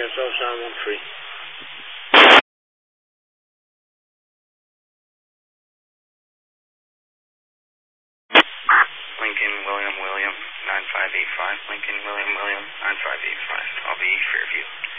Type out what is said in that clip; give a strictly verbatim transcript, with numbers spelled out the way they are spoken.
S O sound one three. Lincoln, William, William, nine five eight five. Lincoln, William, William, nine five eight five. I'll be Fairview.